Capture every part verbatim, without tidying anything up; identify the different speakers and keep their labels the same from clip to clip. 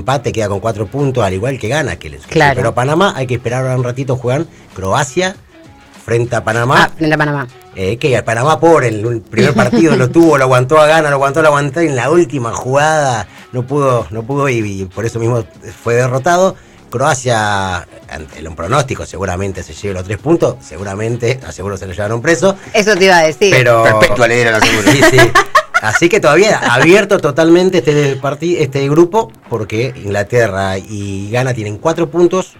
Speaker 1: empate queda con cuatro puntos, al igual que gana, que les
Speaker 2: claro.
Speaker 1: Pero Panamá, hay que esperar ahora un ratito, juegan Croacia frente a Panamá.
Speaker 2: Ah, frente a Panamá.
Speaker 1: Eh, que el Panamá, pobre, el primer partido lo tuvo, lo aguantó a gana, lo aguantó, lo aguantó, y en la última jugada no pudo, no pudo y, y por eso mismo fue derrotado. Croacia, en un pronóstico, seguramente se lleve los tres puntos, seguramente, aseguro se lo llevaron preso.
Speaker 2: Eso te iba a decir.
Speaker 1: Pero
Speaker 3: respecto a leer a la segunda.
Speaker 1: Sí, sí. Así que todavía abierto totalmente este partido, este grupo, porque Inglaterra y Ghana tienen cuatro puntos,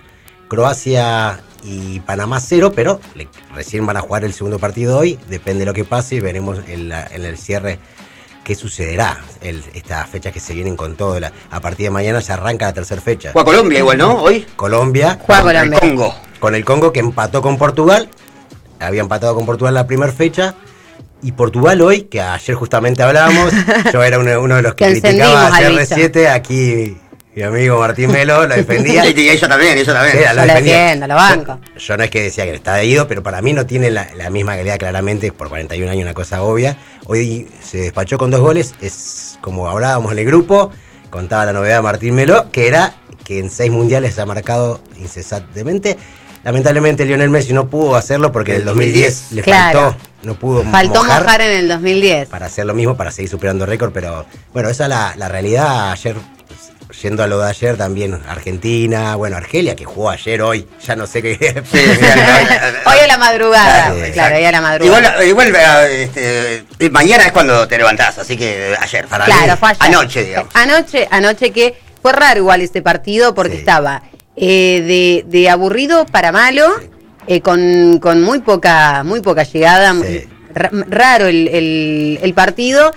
Speaker 1: Croacia y Panamá cero, pero le, recién van a jugar el segundo partido hoy, depende de lo que pase y veremos en, la, en el cierre qué sucederá. El, esta fecha que se vienen con todo, la, a partir de mañana se arranca la tercera fecha.
Speaker 3: Juega Colombia igual, ¿no? Hoy.
Speaker 1: Colombia.
Speaker 2: Juega Colombia.
Speaker 3: El Congo.
Speaker 1: Con el Congo, que empató con Portugal, había empatado con Portugal la primera fecha. Y Portugal hoy, que ayer justamente hablábamos, yo era uno, uno de los que, que criticaba a C R siete, aquí mi amigo Martín Melo lo defendía.
Speaker 3: Y ella también, ella también.
Speaker 1: Sí,
Speaker 2: lo defiendo, lo banco.
Speaker 1: Yo, yo no es que decía que está ido, pero para mí no tiene la, la misma calidad, claramente, por cuarenta y un años, una cosa obvia. Hoy se despachó con dos goles, es como hablábamos en el grupo, contaba la novedad de Martín Melo, que era que en seis mundiales ha marcado incesantemente. Lamentablemente Lionel Messi no pudo hacerlo porque en el dos mil diez le
Speaker 2: claro.
Speaker 1: faltó, no pudo
Speaker 2: Faltó
Speaker 1: mojar,
Speaker 2: mojar en el dos mil diez.
Speaker 1: para hacer lo mismo, para seguir superando récord, pero bueno, esa es la, la realidad. Ayer, yendo a lo de ayer también, Argentina, bueno, Argelia, que jugó ayer, hoy, ya no sé qué.
Speaker 3: Sí, sí,
Speaker 2: hoy a la madrugada,
Speaker 1: Sí,
Speaker 2: claro, hoy a la madrugada.
Speaker 3: Igual, igual este, mañana es cuando te levantás, así que ayer, para
Speaker 2: claro,
Speaker 3: mí,
Speaker 2: fue ayer.
Speaker 3: anoche, digamos.
Speaker 2: Anoche, anoche que fue raro igual este partido porque
Speaker 1: Sí.
Speaker 2: estaba eh, de, de aburrido para malo,
Speaker 1: Sí.
Speaker 2: eh, con, con muy poca, muy poca llegada,
Speaker 1: Sí.
Speaker 2: raro el, el, el partido,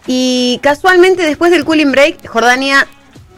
Speaker 2: y casualmente después del cooling break, Jordania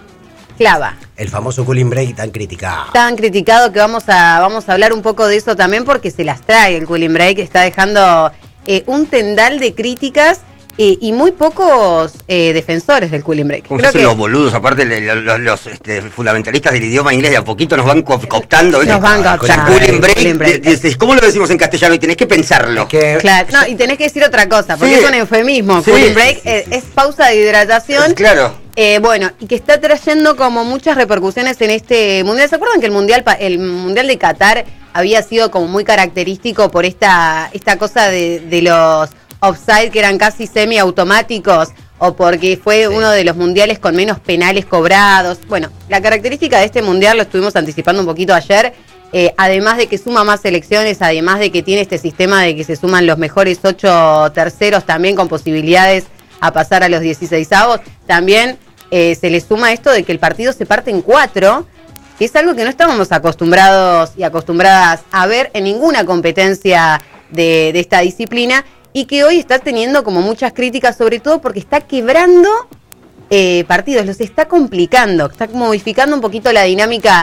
Speaker 2: clava.
Speaker 1: El famoso cooling break tan criticado.
Speaker 2: Tan criticado que vamos a, vamos a hablar un poco de eso también porque se las trae el cooling break, está dejando eh, un tendal de críticas eh, y muy pocos eh, defensores del cooling break.
Speaker 3: ¿Cómo
Speaker 2: Creo
Speaker 3: se
Speaker 2: que
Speaker 3: hacen los boludos? Aparte, los, los, los este, fundamentalistas del idioma inglés de a poquito nos van co cooptando.
Speaker 2: Nos van
Speaker 3: O sea,
Speaker 2: cooptando.
Speaker 3: cooling break,
Speaker 2: Cooling break.
Speaker 3: de, de, ¿cómo lo decimos en castellano? Y tenés que pensarlo.
Speaker 1: Es que,
Speaker 2: Claro, no, y tenés que decir otra cosa, porque
Speaker 3: Sí.
Speaker 2: es un eufemismo.
Speaker 3: Sí,
Speaker 2: Cooling break
Speaker 1: sí, sí,
Speaker 2: eh,
Speaker 1: sí.
Speaker 2: es pausa de hidratación.
Speaker 3: Claro.
Speaker 2: Eh, bueno, y que está trayendo como muchas repercusiones en este mundial. ¿Se acuerdan que el mundial pa- el mundial de Qatar había sido como muy característico por esta esta cosa de, de los offside que eran casi semiautomáticos, o porque fue
Speaker 1: Sí.
Speaker 2: uno de los mundiales con menos penales cobrados? Bueno, la característica de este mundial, lo estuvimos anticipando un poquito ayer, eh, además de que suma más selecciones, además de que tiene este sistema de que se suman los mejores ocho terceros también con posibilidades a pasar a los dieciseisavos, también eh, se le suma esto de que el partido se parte en cuatro, que es algo que no estábamos acostumbrados y acostumbradas a ver en ninguna competencia de, de esta disciplina, y que hoy está teniendo como muchas críticas, sobre todo porque está quebrando eh, partidos, los está complicando, está modificando un poquito la dinámica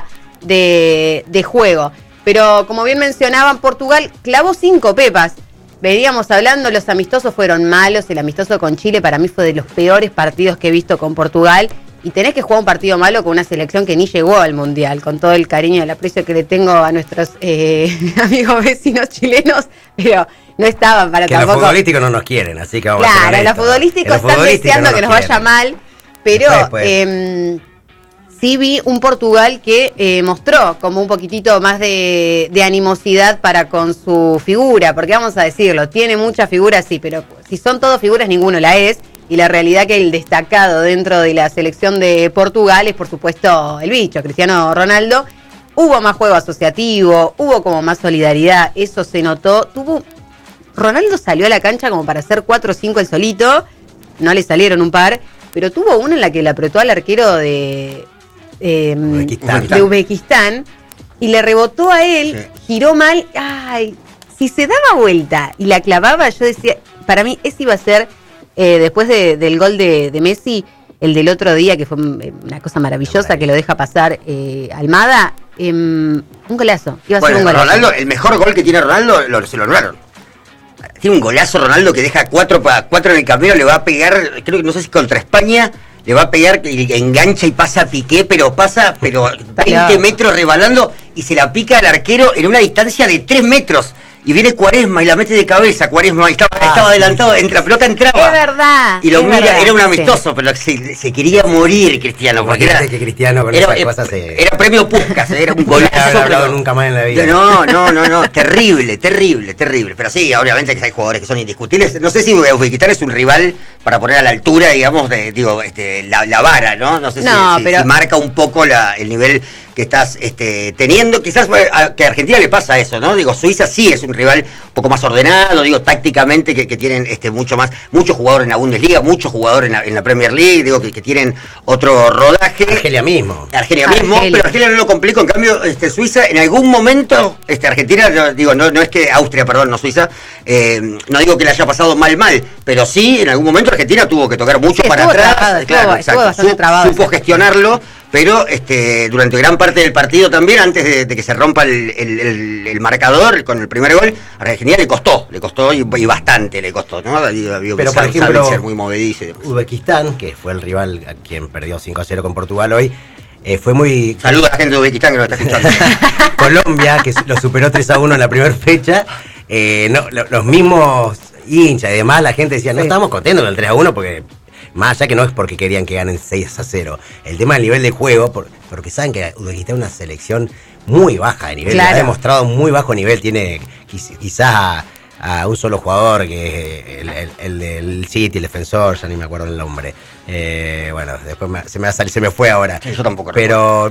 Speaker 2: de, de juego. Pero como bien mencionaban, Portugal clavó cinco pepas. Veníamos hablando, los amistosos fueron malos, el amistoso con Chile para mí fue de los peores partidos que he visto con Portugal, y tenés que jugar un partido malo con una selección que ni llegó al Mundial, con todo el cariño y el aprecio que le tengo a nuestros eh, amigos vecinos chilenos, pero no estaban para
Speaker 1: que
Speaker 2: tampoco...
Speaker 1: los futbolísticos no nos quieren, así que vamos a
Speaker 2: Claro,
Speaker 1: ser
Speaker 2: los
Speaker 1: honestos.
Speaker 2: futbolísticos
Speaker 1: Los
Speaker 2: están
Speaker 1: futbolísticos
Speaker 2: deseando
Speaker 1: no
Speaker 2: que nos
Speaker 1: nos
Speaker 2: vaya
Speaker 1: quieren.
Speaker 2: mal, pero
Speaker 1: Después, pues.
Speaker 2: eh, sí vi un Portugal que eh, mostró como un poquitito más de, de animosidad para con su figura, porque vamos a decirlo, tiene muchas figuras, sí, pero si son todas figuras, ninguno la es, y la realidad que el destacado dentro de la selección de Portugal es, por supuesto, el bicho, Cristiano Ronaldo. Hubo más juego asociativo, hubo como más solidaridad, eso se notó. Tuvo Ronaldo salió a la cancha como para hacer cuatro o cinco el solito, no le salieron un par, pero tuvo una en la que le apretó al arquero de, eh,
Speaker 1: Uzbekistán.
Speaker 2: de Uzbekistán y le rebotó a él,
Speaker 3: Sí.
Speaker 2: giró mal. Ay, si se daba vuelta y la clavaba, yo decía, para mí ese iba a ser, eh, después de, del gol de, de Messi, el del otro día, que fue una cosa maravillosa, que lo deja pasar eh, Almada, eh, un golazo, iba a
Speaker 3: Bueno,
Speaker 2: ser un golazo.
Speaker 3: Ronaldo, el mejor gol que tiene Ronaldo, lo, se lo anularon. Tiene un golazo Ronaldo que deja cuatro para cuatro en el camino, le va a pegar, creo que no sé si contra España, le va a pegar, y engancha y pasa a Piqué, pero pasa, pero veinte metros rebalando y se la pica al arquero en una distancia de tres metros. y viene Quaresma y la mete de cabeza, Quaresma, y estaba, ah, estaba adelantado, entre la pelota entraba.
Speaker 2: Es verdad.
Speaker 3: Y lo
Speaker 2: es
Speaker 3: mira,
Speaker 2: verdad,
Speaker 3: era un amistoso,
Speaker 2: sí.
Speaker 3: pero se, se quería morir Cristiano, porque era,
Speaker 1: que Cristiano con
Speaker 3: era,
Speaker 1: esas cosas se...
Speaker 3: era premio Puskás, era un golazo.
Speaker 1: No había hablado
Speaker 3: pero,
Speaker 1: nunca más en la vida.
Speaker 3: No, no, no, no, terrible, terrible, terrible. Pero sí, obviamente que hay jugadores que son indiscutibles. No sé si Uzbekistán es un rival para poner a la altura, digamos, de, digo, este, la, la vara, ¿no? No sé
Speaker 2: no,
Speaker 3: si,
Speaker 2: pero...
Speaker 3: si, si marca un poco la, el nivel que estás este, teniendo. Quizás a, que a Argentina le pasa eso, ¿no? Digo, Suiza sí es un rival un poco más ordenado, digo, tácticamente, que, que tienen este mucho más, muchos jugadores en la Bundesliga, muchos jugadores en la, en la Premier League, digo, que, que tienen otro rodaje.
Speaker 1: Argelia mismo.
Speaker 3: Argelia mismo,
Speaker 2: Argelia.
Speaker 3: pero Argelia no lo complica. En cambio, este, Suiza, en algún momento, este, Argentina, yo digo, no, no es que Austria, perdón, no Suiza, eh, no digo que le haya pasado mal, mal, pero sí, en algún momento Argentina tuvo que tocar mucho
Speaker 2: Sí,
Speaker 3: para
Speaker 2: estuvo
Speaker 3: atrás.
Speaker 2: trabado,
Speaker 3: Claro,
Speaker 2: estuvo- estuvo bastante
Speaker 3: Sup-
Speaker 2: trabado
Speaker 3: supo
Speaker 2: ese
Speaker 3: gestionarlo, pero este, durante gran parte del partido también, antes de, de que se rompa el, el, el, el marcador con el primer gol, a Argentina le costó, le costó y, y bastante le costó, ¿no? Digo,
Speaker 1: Pero,
Speaker 3: que
Speaker 1: por
Speaker 3: sabe-
Speaker 1: ejemplo,
Speaker 3: sabe ser muy movedizo y demás.
Speaker 1: Uzbekistán, que fue el rival a quien perdió cinco a cero con Portugal hoy, eh, fue muy...
Speaker 3: Saludos a la gente de Uzbekistán que nos está escuchando.
Speaker 1: Colombia, que lo superó tres a uno en la primera fecha, eh, no, lo- los mismos hinchas y demás, la gente decía, no
Speaker 2: Sí.
Speaker 1: estamos contentos con el tres a uno porque... Más allá que no es porque querían que ganen seis a cero. El tema del nivel de juego, por- porque saben que Uzbekistán es una selección muy baja de nivel.
Speaker 2: Claro.
Speaker 1: Ha demostrado un muy bajo nivel. Tiene quiz- quizás a, a un solo jugador, que es el, el, el del City, el defensor, ya ni me acuerdo el nombre. Eh, bueno, después me- se me va a salir, se me fue ahora.
Speaker 3: Sí, yo tampoco
Speaker 1: Pero,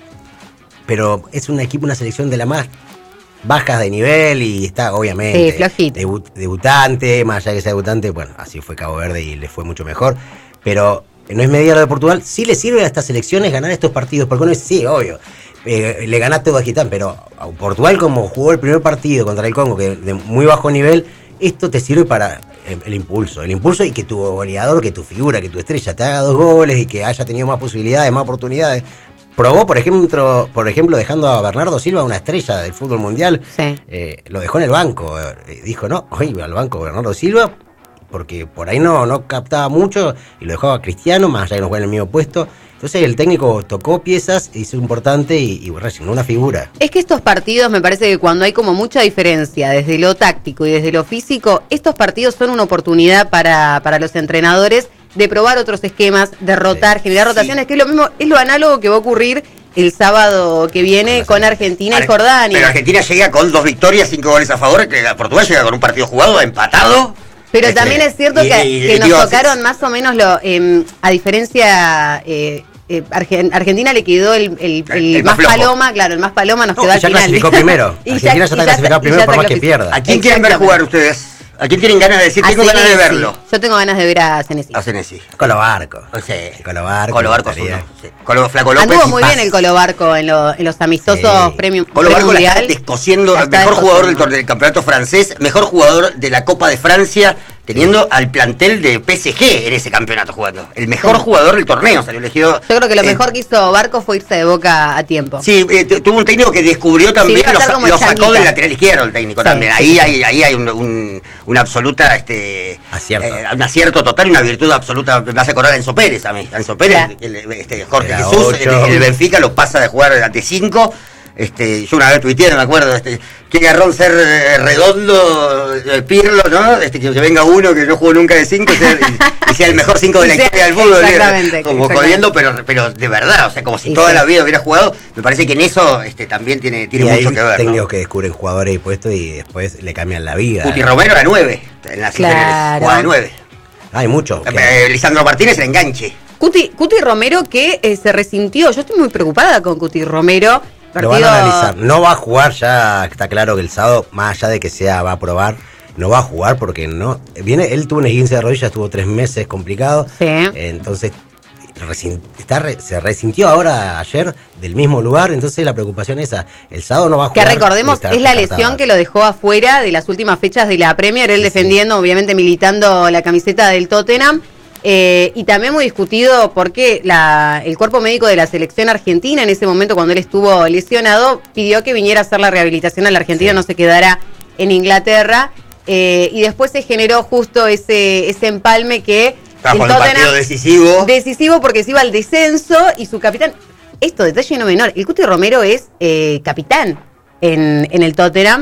Speaker 1: pero es un equipo, una selección de la más bajas de nivel y está obviamente
Speaker 2: Sí, flojito.
Speaker 1: debu- debutante, más allá de que sea debutante, bueno, así fue Cabo Verde y le fue mucho mejor, pero no es mediano de Portugal. Sí le sirve a estas selecciones ganar estos partidos, porque uno dice, sí, obvio, eh, le ganaste a Uzbekistán, pero a Portugal, como jugó el primer partido contra el Congo, que de muy bajo nivel, esto te sirve para el, el impulso, el impulso y que tu goleador, que tu figura, que tu estrella te haga dos goles y que haya tenido más posibilidades, más oportunidades. Probó, por ejemplo, por ejemplo, dejando a Bernardo Silva, una estrella del fútbol mundial,
Speaker 2: Sí.
Speaker 1: eh, lo dejó en el banco. Eh, dijo, no, hoy al banco Bernardo Silva, porque por ahí no, no captaba mucho, y lo dejó a Cristiano, más allá que no juega en el mismo puesto. Entonces el técnico tocó piezas, hizo importante y, y resignó una figura.
Speaker 2: Es que estos partidos, me parece que cuando hay como mucha diferencia desde lo táctico y desde lo físico, estos partidos son una oportunidad para, para los entrenadores de probar otros esquemas, de rotar,
Speaker 1: Sí.
Speaker 2: generar
Speaker 3: Sí.
Speaker 2: rotaciones, que es lo mismo, es lo análogo que va a ocurrir el sábado que viene
Speaker 1: Con
Speaker 2: con
Speaker 1: la
Speaker 2: Argentina y
Speaker 3: Ar-
Speaker 2: Jordania.
Speaker 3: Pero Argentina llega con dos victorias, cinco goles a favor, que Portugal llega con un partido jugado, empatado.
Speaker 2: Pero
Speaker 3: Este,
Speaker 2: también es cierto
Speaker 3: y-
Speaker 2: que,
Speaker 3: y-
Speaker 2: que nos
Speaker 3: digo,
Speaker 2: tocaron más o menos lo, eh, a diferencia, eh, eh, Argen- Argentina le quedó el, el- el
Speaker 3: El
Speaker 2: más
Speaker 3: más flojo.
Speaker 2: paloma, claro, el más paloma nos
Speaker 1: No,
Speaker 2: quedó
Speaker 1: y
Speaker 2: al
Speaker 1: ya
Speaker 2: final.
Speaker 1: clasificó primero.
Speaker 2: Y
Speaker 1: Argentina ya está clasificado
Speaker 2: y
Speaker 1: primero
Speaker 2: ya
Speaker 1: por
Speaker 2: está
Speaker 1: más que
Speaker 2: clasificado.
Speaker 1: pierda.
Speaker 3: ¿A quién quieren ver
Speaker 2: Exactamente.
Speaker 3: jugar ustedes? ¿A quién tienen ganas de decir?
Speaker 2: A
Speaker 3: Tengo ganas de
Speaker 2: Senesi.
Speaker 3: verlo.
Speaker 2: Yo tengo ganas de ver a Senesi.
Speaker 3: A Senesi.
Speaker 1: Colo Barco.
Speaker 3: O sea,
Speaker 1: Colo Barco.
Speaker 3: Colo Barco es
Speaker 1: estaría.
Speaker 3: uno. Sí. Colo Flaco López.
Speaker 2: Anduvo
Speaker 3: y
Speaker 2: muy
Speaker 3: Paz.
Speaker 2: bien el Colo Barco en, lo- en los amistosos
Speaker 1: Sí.
Speaker 2: premium,
Speaker 3: Colo Barco la está
Speaker 2: mundial.
Speaker 3: descosiendo,
Speaker 2: La está
Speaker 3: mejor jugador del,
Speaker 2: descosiendo.
Speaker 3: torneo del campeonato francés, mejor jugador de la Copa de Francia, teniendo al plantel de P S G en ese campeonato jugando. El mejor
Speaker 2: Sí.
Speaker 3: jugador del torneo, salió elegido.
Speaker 2: Yo creo que lo
Speaker 3: eh,
Speaker 2: mejor que hizo Barco fue irse de Boca a tiempo.
Speaker 3: Sí, eh, tu- tuvo un técnico que descubrió también,
Speaker 2: iba a
Speaker 3: lo,
Speaker 2: estar
Speaker 3: sa-
Speaker 2: como
Speaker 3: lo
Speaker 2: el
Speaker 3: sacó
Speaker 2: Changuita.
Speaker 3: del lateral izquierdo el técnico
Speaker 2: Sí,
Speaker 3: también.
Speaker 2: sí,
Speaker 3: Ahí
Speaker 2: sí.
Speaker 3: hay, ahí hay un, un, un absoluta este
Speaker 1: Acierto.
Speaker 3: eh, un acierto total y una virtud absoluta. Me hace acordar a Enzo Pérez a mí. A Enzo Pérez,
Speaker 2: Claro.
Speaker 3: el- este, Jorge
Speaker 1: Era
Speaker 3: Jesús,
Speaker 1: ocho.
Speaker 3: el, el Benfica lo pasa de jugar ante cinco. Este, yo una vez tuiteé, no me acuerdo, este, qué garrón ser eh, redondo, eh, Pirlo, ¿no? Este, que, que venga uno que no jugó nunca de cinco y sea, y, y sea el mejor cinco de la
Speaker 2: Y sea-
Speaker 3: historia del fútbol.
Speaker 2: exactamente,
Speaker 3: Como
Speaker 2: exactamente.
Speaker 3: jodiendo, pero, pero de verdad, o sea, como si
Speaker 2: Y
Speaker 3: toda
Speaker 2: sí.
Speaker 3: la vida hubiera jugado. Me parece que en eso este, también tiene, tiene
Speaker 1: Y hay
Speaker 3: mucho que ver, ¿no?
Speaker 1: técnicos que descubren jugadores y puestos y después le cambian la vida.
Speaker 3: Cuti Romero era nueve en las
Speaker 2: Claro.
Speaker 3: inferiores, jugaba de nueve.
Speaker 1: Hay muchos. que-
Speaker 3: Eh, Lisandro Martínez era enganche.
Speaker 2: Cuti, Cuti Romero que eh, se resintió. Yo estoy muy preocupada con Cuti Romero.
Speaker 1: Lo van
Speaker 2: Partido-
Speaker 1: a analizar. No va a jugar, ya está claro que el sábado, más allá de que sea, va a probar, no va a jugar porque no. Viene, él tuvo una esguince de rodilla, estuvo tres meses complicado.
Speaker 2: Sí.
Speaker 1: Entonces, resin- está re- se resintió ahora ayer del mismo lugar. Entonces, la preocupación es esa. El sábado no va a
Speaker 2: Que
Speaker 1: jugar.
Speaker 2: recordemos,
Speaker 1: y está
Speaker 2: es la
Speaker 1: descartada.
Speaker 2: lesión que lo dejó afuera de las últimas fechas de la Premier, él
Speaker 1: Sí,
Speaker 2: defendiendo, obviamente militando la camiseta del Tottenham. Eh, y también muy discutido porque la, el cuerpo médico de la selección argentina, en ese momento cuando él estuvo lesionado, pidió que viniera a hacer la rehabilitación a la Argentina,
Speaker 1: Sí.
Speaker 2: no se quedara en Inglaterra. Eh, y después se generó justo ese, ese empalme que
Speaker 3: Trajo
Speaker 2: el
Speaker 3: un partido decisivo.
Speaker 2: decisivo porque se iba al descenso y su capitán, esto detalle no menor, el Cuti Romero es eh, capitán en, en el Tottenham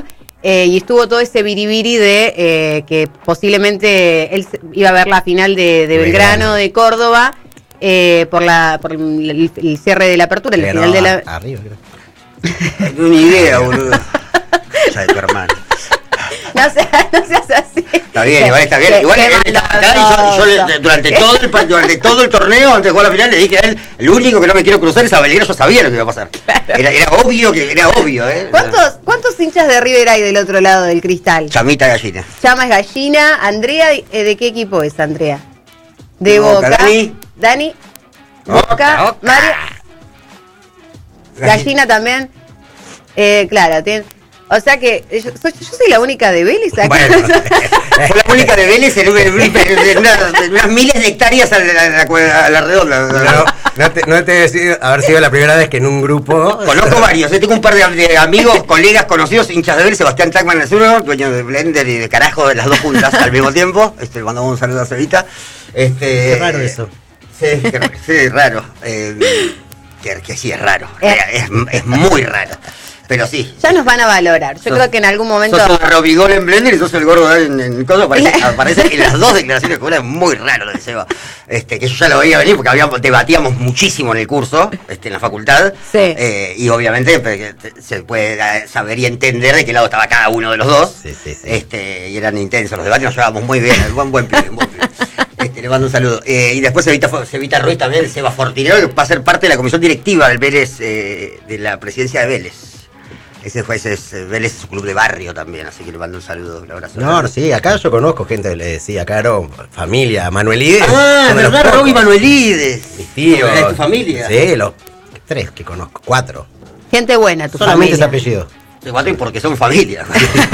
Speaker 2: Eh, y estuvo todo ese biribiri de eh, que posiblemente él iba a ver la final de, de Belgrano, de Córdoba, eh, por la por el, el cierre de la apertura, el
Speaker 1: Pero
Speaker 2: final
Speaker 1: no,
Speaker 2: de la...
Speaker 1: a- arriba, creo.
Speaker 3: No tengo ni idea, boludo. Ya de tu hermano.
Speaker 2: No seas, no seas así.
Speaker 3: Está bien, igual está bien.
Speaker 2: Qué-
Speaker 3: Igual
Speaker 2: qué
Speaker 3: él está acá y yo, yo le- durante, todo el, pa- durante todo el torneo, antes de jugar la final, le dije a él, el único que no me quiero cruzar es a Belgrano, yo sabía lo que iba a pasar. Era, era obvio que era obvio, ¿eh?
Speaker 2: ¿Cuántos, ¿Cuántos hinchas de River hay del otro lado del cristal?
Speaker 3: Chamita gallina.
Speaker 2: Chama es Gallina. Andrea, eh, ¿de qué equipo es Andrea? De
Speaker 3: Boca.
Speaker 2: Boca.
Speaker 3: Dani.
Speaker 2: Dani.
Speaker 3: Boca,
Speaker 2: Boca.
Speaker 3: Boca.
Speaker 2: Mario. Gallina también. Eh, claro, tiene... O sea que yo soy, yo soy la única de Vélez acá.
Speaker 1: Bueno.
Speaker 3: Fue la única de Vélez en, un- en un- en una- en unas miles de hectáreas a la, a la- a la redonda.
Speaker 1: No, no te, no te he decidido haber sido la primera vez que en un grupo.
Speaker 3: Conozco varios, eh, tengo un par de, de amigos, colegas, conocidos, hinchas de Vélez, Sebastián Tacman es uno, dueño de Blender y de Carajo, de las dos juntas al mismo tiempo. Este, le mandamos un saludo a Cevita. Este,
Speaker 1: Qué raro eso.
Speaker 3: Sí, qué, sí, raro. Eh, que, que sí, es raro.
Speaker 2: Eh.
Speaker 3: Es, es muy raro. Pero sí.
Speaker 2: Ya nos van a valorar. Yo
Speaker 3: Sos-
Speaker 2: creo que en algún momento...
Speaker 3: Sos el Robigol en Blender y sos el gordo en, en cosa. Aparece, aparece en las dos declaraciones que una es muy raro lo de Seba. Este, que yo ya lo veía venir porque habíamos, debatíamos muchísimo en el curso, este, en la facultad.
Speaker 2: Sí.
Speaker 3: Eh, y obviamente pues, se puede eh, saber y entender de qué lado estaba cada uno de los dos.
Speaker 1: Sí, sí, sí.
Speaker 3: Este, y eran intensos los debates, nos llevábamos muy bien. Un buen, buen pibe, un buen pibe. Este, le mando un saludo. Eh, y después Evita, Evita Ruiz también, Seba Fortinero, que va a ser parte de la comisión directiva del Vélez, eh, de la presidencia de Vélez. Ese fue ese es, eh, Vélez es su club de barrio también, así que le mando un saludo, un abrazo.
Speaker 1: No, no, sí, acá yo conozco gente que le decía, claro, familia, Manuelides.
Speaker 3: Ah,
Speaker 1: son de los
Speaker 3: verdad,
Speaker 1: pocos.
Speaker 3: Roby Manuelides.
Speaker 1: Mis tíos.
Speaker 3: ¿De tu familia?
Speaker 1: Sí, los tres que conozco, cuatro.
Speaker 2: Gente buena, tu
Speaker 1: Solamente ese
Speaker 2: familia.
Speaker 1: apellido.
Speaker 3: Sí, cuatro y porque son familia.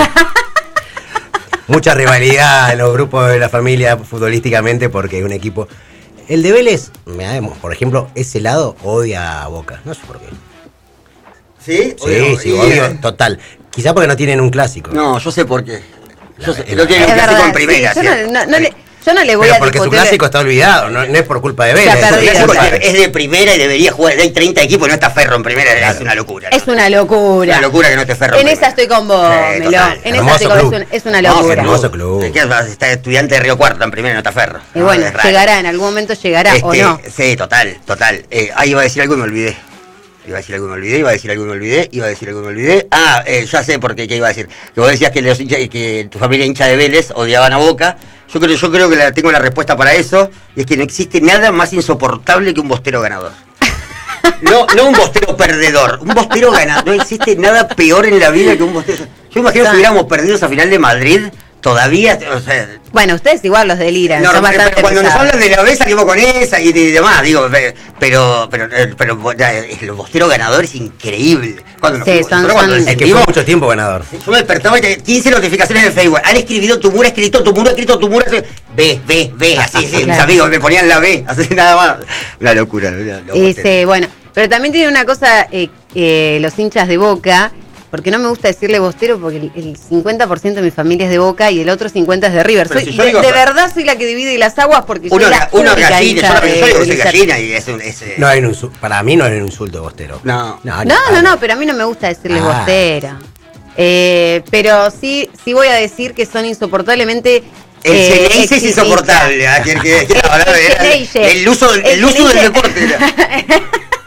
Speaker 1: Mucha rivalidad en los grupos de la familia futbolísticamente porque un equipo... El de Vélez, mirá, por ejemplo, ese lado odia a Boca, no sé por qué.
Speaker 3: ¿Sí?
Speaker 1: Sí, sí,
Speaker 3: y,
Speaker 1: odio
Speaker 3: eh,
Speaker 1: total. Quizá porque no tienen un clásico.
Speaker 3: No, yo sé por qué. Yo sé,
Speaker 1: Es
Speaker 3: no tiene un
Speaker 2: Es
Speaker 3: clásico
Speaker 2: verdad,
Speaker 3: en primera.
Speaker 2: sí, yo,
Speaker 3: ¿sí?
Speaker 2: no, no- no le, yo no le voy
Speaker 1: Pero
Speaker 2: a
Speaker 1: porque su
Speaker 2: discutir-
Speaker 1: clásico está olvidado, no, no es por culpa de
Speaker 2: Se ha
Speaker 1: Vélez.
Speaker 3: El
Speaker 2: perdido,
Speaker 3: clásico
Speaker 2: claro.
Speaker 3: es de primera y debería jugar. Hay treinta equipos y no está Ferro en primera. Es
Speaker 1: Claro.
Speaker 3: una locura.
Speaker 2: Es una locura.
Speaker 3: Una locura que no esté Ferro
Speaker 2: En
Speaker 3: en
Speaker 2: esa
Speaker 3: primera.
Speaker 2: estoy con vos,
Speaker 3: Sí,
Speaker 2: Melón.
Speaker 3: total.
Speaker 2: En esa
Speaker 1: Hermoso
Speaker 2: estoy con vos,
Speaker 1: club.
Speaker 2: es, un- es una
Speaker 3: No,
Speaker 2: locura.
Speaker 1: hermoso club.
Speaker 3: Es que está estudiante de Río Cuarto en primera y no está Ferro.
Speaker 2: Y
Speaker 3: No,
Speaker 2: bueno,
Speaker 3: es raro.
Speaker 2: llegará, en algún momento llegará o
Speaker 3: Este,
Speaker 2: no.
Speaker 3: Sí, total, total. Eh, ah, iba a decir algo y me olvidé. Iba a decir algo y me olvidé, iba a decir algo y me olvidé, iba a decir algo y me olvidé. Ah, eh, ya sé por qué, qué iba a decir. Que vos decías que los hinchas, que tu familia hincha de Vélez odiaban a Boca. Yo creo, yo creo que la, tengo la respuesta para eso, y es que no existe nada más insoportable que un bostero ganador. No, no un bostero perdedor, un bostero ganador. No existe nada peor en la vida que un bostero. Yo imagino que si hubiéramos perdido esa final de Madrid, todavía, o sea,
Speaker 2: Bueno, ustedes igual los deliran.
Speaker 3: no,
Speaker 2: son
Speaker 3: pero
Speaker 2: bastante
Speaker 3: cuando nos
Speaker 2: pesados.
Speaker 3: hablan de la B salimos con esa y, y demás, digo, pe- pero pero pero, pero ya, el bostero ganador es increíble. Cuando nos
Speaker 2: Sí,
Speaker 3: fuimos-
Speaker 2: son-
Speaker 3: nosotros cuando
Speaker 2: son-
Speaker 1: Es que
Speaker 3: descendimos,
Speaker 1: fue mucho tiempo ganador.
Speaker 3: yo me despertaba y tenía quince notificaciones en Facebook. Han escrito tu muro, ha escrito tu muro, ha escrito tu muro. así, B, B, B, así, sí, mis
Speaker 2: Claro.
Speaker 3: amigos me ponían la B, así nada más. Una locura. Una, una
Speaker 2: Este, bueno, pero también tiene una cosa, eh, eh, los hinchas de Boca, porque no me gusta decirle bostero, porque el, el cincuenta por ciento de mi familia es de Boca y el otro cincuenta por ciento es de River.
Speaker 3: Pero
Speaker 2: Soy,
Speaker 3: si yo
Speaker 2: de,
Speaker 3: digo-
Speaker 2: de verdad soy la que divide las aguas porque
Speaker 3: Uno,
Speaker 2: soy la
Speaker 3: uno
Speaker 2: única
Speaker 3: gallina,
Speaker 2: hincha
Speaker 3: yo,
Speaker 2: de-
Speaker 3: yo digo que
Speaker 2: de
Speaker 3: soy
Speaker 2: esa-
Speaker 3: gallina y es un... Es, eh,
Speaker 1: No hay un insu- para mí no es un insulto bostero.
Speaker 3: No.
Speaker 2: No, no, no, pero a mí no me gusta decirles
Speaker 1: Ah.
Speaker 2: bostero. Eh, pero sí, sí voy a decir que son insoportablemente...
Speaker 3: El
Speaker 2: eh,
Speaker 3: Ceneice es
Speaker 2: exitistas.
Speaker 3: insoportable, ¿ah? que, que, que la verdad
Speaker 2: El
Speaker 3: era el,
Speaker 2: Ceneice.
Speaker 3: el uso, del- el
Speaker 2: El
Speaker 3: uso del
Speaker 2: Ceneice.
Speaker 3: deporte. Era.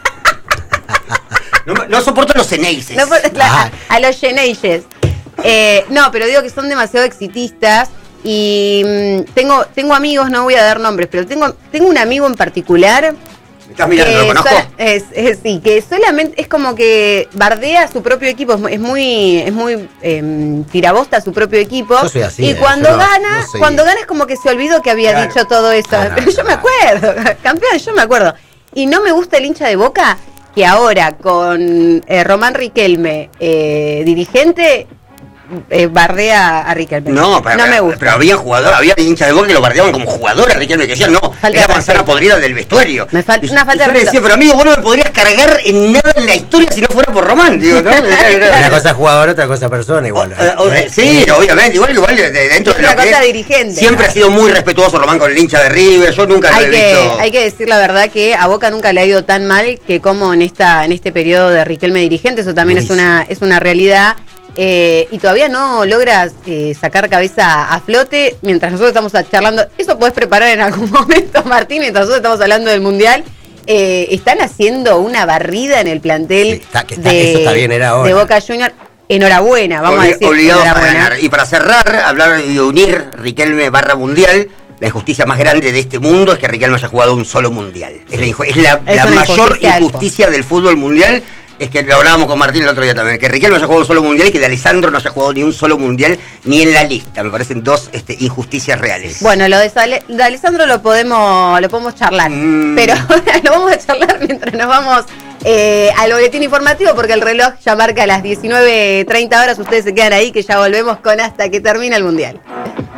Speaker 3: No, no soporto los Ceneices.
Speaker 2: No, por- la-
Speaker 1: Ah.
Speaker 2: a, a los Geneises. Eh, no, pero digo que son demasiado exitistas y mm, tengo tengo amigos, no voy a dar nombres, pero tengo tengo un amigo en particular
Speaker 3: ¿Me estás mirando? ¿Lo
Speaker 2: que
Speaker 3: conozco?
Speaker 2: sola- es, es- sí, que solamente es como que bardea a su propio equipo, es muy es muy, es muy em, tirabosta a su propio equipo.
Speaker 1: Yo soy así,
Speaker 2: y
Speaker 1: eh,
Speaker 2: cuando
Speaker 1: yo no-
Speaker 2: gana,
Speaker 1: no soy-
Speaker 2: cuando gana es como que se olvidó que había
Speaker 3: Claro.
Speaker 2: dicho todo eso.
Speaker 1: Ah, no,
Speaker 2: Pero yo
Speaker 1: no,
Speaker 2: me
Speaker 1: no.
Speaker 2: acuerdo, campeón, yo me acuerdo. Y no me gusta el hincha de Boca que ahora con eh, Román Riquelme, eh, dirigente, eh, bardea a Riquelme.
Speaker 3: No, pero,
Speaker 2: no me
Speaker 3: pero-
Speaker 2: gusta.
Speaker 3: pero había jugadores, había hinchas de Boca que lo bardeaban como jugadores, Riquelme, que decían, no,
Speaker 2: Falta
Speaker 3: es la
Speaker 2: de
Speaker 3: manzana
Speaker 2: respeto.
Speaker 3: podrida del vestuario.
Speaker 2: Me falta
Speaker 3: Y-
Speaker 2: una falta
Speaker 3: y yo
Speaker 2: de
Speaker 3: le
Speaker 2: respeto.
Speaker 3: decía, pero amigo, vos no me podrías cargar en nada en la historia si no fuera por Román, digo, ¿no?
Speaker 1: Una cosa es jugador, otra cosa es persona igual.
Speaker 3: Eh, o- eh, sí, obviamente, igual, igual de- de dentro
Speaker 2: Es
Speaker 3: de lo
Speaker 2: una
Speaker 3: que
Speaker 2: cosa
Speaker 3: es,
Speaker 2: dirigente.
Speaker 3: siempre ha sido muy respetuoso Román con el hincha de River, yo nunca lo
Speaker 2: Hay
Speaker 3: he
Speaker 2: que,
Speaker 3: visto.
Speaker 2: hay que decir la verdad que a Boca nunca le ha ido tan mal que como en esta en este periodo de Riquelme dirigente, eso también es
Speaker 1: Buenísimo.
Speaker 2: una es una realidad. eh, y todavía no logras eh, sacar cabeza a flote mientras nosotros estamos charlando. Eso podés preparar en algún momento, Martín, mientras nosotros estamos hablando del Mundial. Eh, están haciendo una barrida en el plantel
Speaker 1: Sí, está- que está-
Speaker 2: de,
Speaker 1: eso está bien, era ahora.
Speaker 2: de Boca Juniors. Enhorabuena, vamos
Speaker 3: Obli-
Speaker 2: a decir
Speaker 3: obligados a
Speaker 2: enhorabuena.
Speaker 3: ganar. Y para cerrar, hablar y unir Riquelme barra Mundial, la injusticia más grande de este mundo es que Riquelme haya jugado un solo Mundial. Es la, inju- es la,
Speaker 2: Es
Speaker 3: la
Speaker 2: una
Speaker 3: mayor
Speaker 2: injusticia
Speaker 3: injusticia del fútbol mundial. Es que lo hablábamos con Martín el otro día también, que Riquelme haya jugado un solo Mundial y que de Alessandro no haya jugado ni un solo Mundial ni en la lista. Me parecen dos este, injusticias reales.
Speaker 2: Bueno, lo de, Sale- de Alessandro lo podemos lo podemos charlar,
Speaker 3: Mm.
Speaker 2: pero ahora lo vamos a charlar mientras nos vamos eh, al boletín informativo, porque el reloj ya marca las diecinueve treinta horas. Ustedes se quedan ahí, que ya volvemos con Hasta que termine el Mundial.